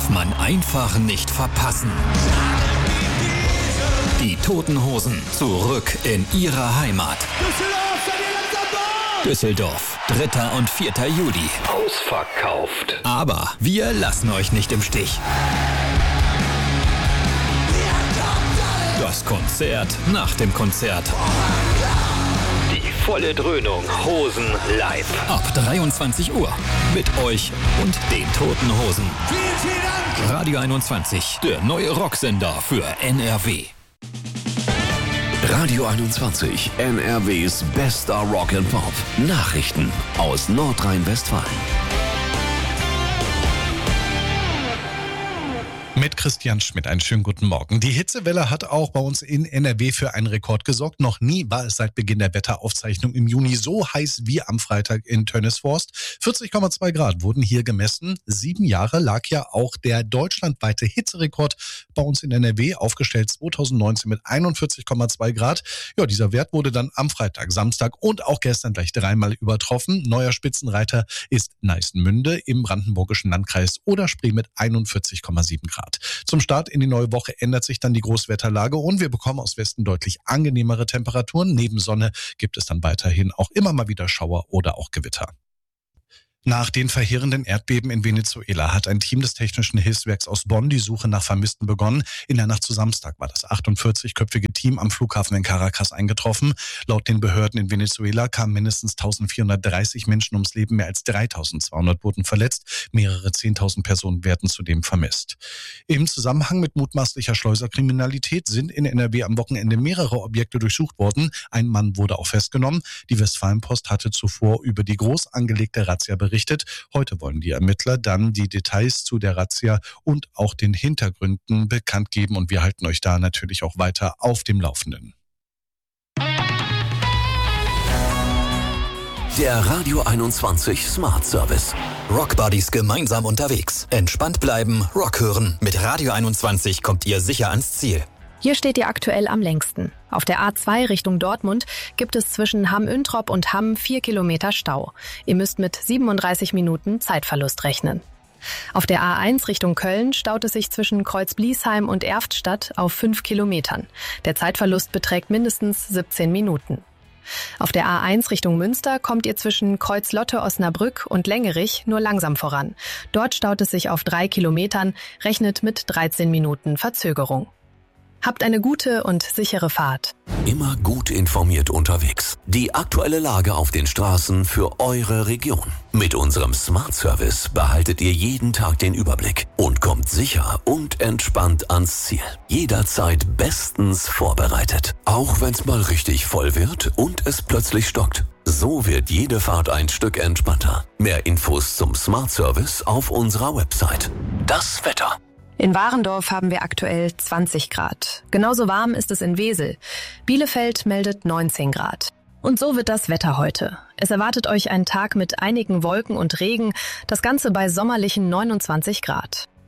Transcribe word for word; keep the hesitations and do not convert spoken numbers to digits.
darf man einfach nicht verpassen. Die Toten Hosen, zurück in ihre Heimat. Düsseldorf, dritter und vierter Juli. Ausverkauft. Aber wir lassen euch nicht im Stich. Das Konzert nach dem Konzert. Die volle Dröhnung Hosen live. Ab dreiundzwanzig Uhr. Mit euch und den Toten Hosen. Vielen, vielen Dank. Radio einundzwanzig, der neue Rocksender für N R W. Radio einundzwanzig, N R Ws bester Rock and Pop. Nachrichten aus Nordrhein-Westfalen. Mit Christian Schmidt, einen schönen guten Morgen. Die Hitzewelle hat auch bei uns in N R W für einen Rekord gesorgt. Noch nie war es seit Beginn der Wetteraufzeichnung im Juni so heiß wie am Freitag in Tönnesforst. vierzig Komma zwei Grad wurden hier gemessen. Sieben Jahre lag ja auch der deutschlandweite Hitzerekord bei uns in N R W, aufgestellt zweitausendneunzehn mit einundvierzig Komma zwei Grad. Ja, dieser Wert wurde dann am Freitag, Samstag und auch gestern gleich dreimal übertroffen. Neuer Spitzenreiter ist Neißenmünde im brandenburgischen Landkreis Oder-Spree mit einundvierzig Komma sieben Grad. Zum Start in die neue Woche ändert sich dann die Großwetterlage und wir bekommen aus Westen deutlich angenehmere Temperaturen. Neben Sonne gibt es dann weiterhin auch immer mal wieder Schauer oder auch Gewitter. Nach den verheerenden Erdbeben in Venezuela hat ein Team des Technischen Hilfswerks aus Bonn die Suche nach Vermissten begonnen. In der Nacht zu Samstag war das achtundvierzigköpfige Team am Flughafen in Caracas eingetroffen. Laut den Behörden in Venezuela kamen mindestens eintausendvierhundertdreißig Menschen ums Leben, mehr als dreitausendzweihundert wurden verletzt, mehrere zehntausend Personen werden zudem vermisst. Im Zusammenhang mit mutmaßlicher Schleuserkriminalität sind in N R W am Wochenende mehrere Objekte durchsucht worden. Ein Mann wurde auch festgenommen. Die Westfalenpost hatte zuvor über die groß angelegte Razzia berichtet. Heute wollen die Ermittler dann die Details zu der Razzia und auch den Hintergründen bekannt geben und wir halten euch da natürlich auch weiter auf dem Laufenden. Der Radio einundzwanzig Smart Service. Rockbuddies gemeinsam unterwegs. Entspannt bleiben, Rock hören. Mit Radio einundzwanzig kommt ihr sicher ans Ziel. Hier steht ihr aktuell am längsten. Auf der A zwei Richtung Dortmund gibt es zwischen Hamm-Üntrop und Hamm vier Kilometer Stau. Ihr müsst mit siebenunddreißig Minuten Zeitverlust rechnen. Auf der A eins Richtung Köln staut es sich zwischen Kreuz-Bliesheim und Erftstadt auf fünf Kilometern. Der Zeitverlust beträgt mindestens siebzehn Minuten. Auf der A eins Richtung Münster kommt ihr zwischen Kreuz-Lotte-Osnabrück und Längerich nur langsam voran. Dort staut es sich auf drei Kilometern, rechnet mit dreizehn Minuten Verzögerung. Habt eine gute und sichere Fahrt. Immer gut informiert unterwegs. Die aktuelle Lage auf den Straßen für eure Region. Mit unserem Smart Service behaltet ihr jeden Tag den Überblick und kommt sicher und entspannt ans Ziel. Jederzeit bestens vorbereitet. Auch wenn's mal richtig voll wird und es plötzlich stockt. So wird jede Fahrt ein Stück entspannter. Mehr Infos zum Smart Service auf unserer Website. Das Wetter. In Warendorf haben wir aktuell zwanzig Grad. Genauso warm ist es in Wesel. Bielefeld meldet neunzehn Grad. Und so wird das Wetter heute. Es erwartet euch ein Tag mit einigen Wolken und Regen, das Ganze bei sommerlichen neunundzwanzig Grad.